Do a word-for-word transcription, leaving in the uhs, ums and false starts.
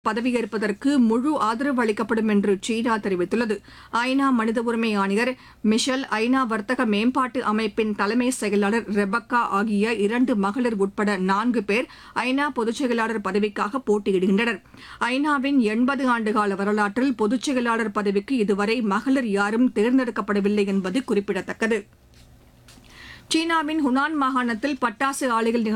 பதவியேற்பதற்கு முழு ஆதரவு அளிக்கப்படும் என்று சீனா தெரிவித்துள்ளது. ஐநா மனித உரிமை ஆணையர் மிஷெல், ஐநா வர்த்தக மேம்பாட்டு அமைப்பின் தலைமை செயலாளர் ரெபக்கா ஆகிய இரண்டு மகளிர் உட்பட நான்கு பேர் ஐநா பொதுச் செயலாளர் பதவிக்காக போட்டியிடுகின்றனர். ஐநாவின் எண்பது ஆண்டுகால வரலாற்றில் பொதுச் செயலாளர் பதவிக்கு இதுவரை மகளிர் யாரும் தேர்ந்தெடுக்கப்படவில்லை என்பது குறிப்பிடத்தக்கது. சீனாவின் ஹுனான் மாகாணத்தில் பட்டாசு ஆலையில் நிகழ்ந்த